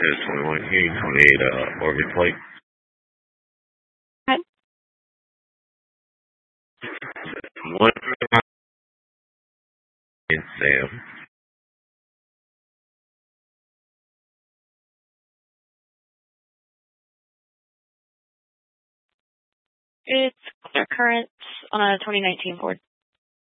Is 21 King 28 Orbit plate. Okay. One in Sam. It's clear current on a 2019 Ford.